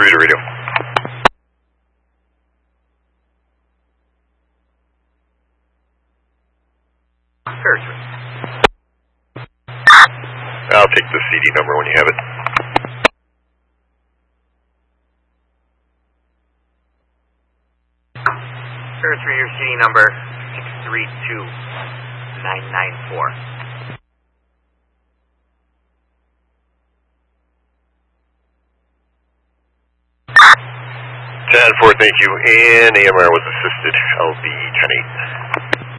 read a radio. Territory. I'll take the CD number when you have it. Territory, your CD number 632994. 10-4, thank you. And AMR was assisted. LB 10-8.